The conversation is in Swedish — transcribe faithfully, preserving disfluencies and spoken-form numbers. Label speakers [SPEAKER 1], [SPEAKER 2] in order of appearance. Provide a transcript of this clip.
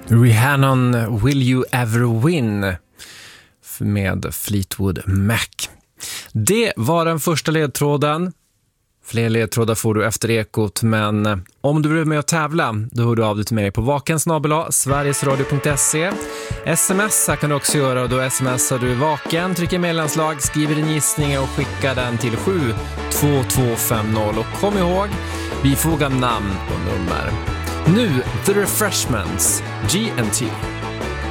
[SPEAKER 1] Rihanna, Will You Ever Win med Fleetwood Mac. Det var den första ledtråden. Fler ledtrådar får du efter Ekot, men om du vill med att tävla, då hör du av dig till mig på vaken snabel-a sverigesradio punkt se. Sms här kan du också göra, och då smsar du vaken, trycker mellanslag, skriver din gissning och skickar den till sju två två fem noll. Och kom ihåg, vi fogar namn och nummer. Nu The Refreshments, G and T.